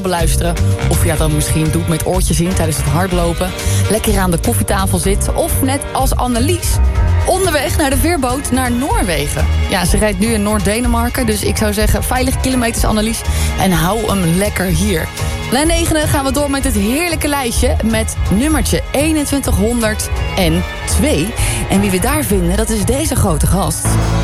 beluisteren. Of je dat dan misschien doet met oortjes in tijdens het hardlopen. Lekker aan de koffietafel zit. Of net als Annelies onderweg naar de veerboot naar Noorwegen. Ja, ze rijdt nu in Noord-Denemarken. Dus ik zou zeggen, veilige kilometers Annelies. En hou hem lekker hier. Na 9 gaan we door met het heerlijke lijstje met nummertje 2102. En wie we daar vinden, dat is deze grote gast.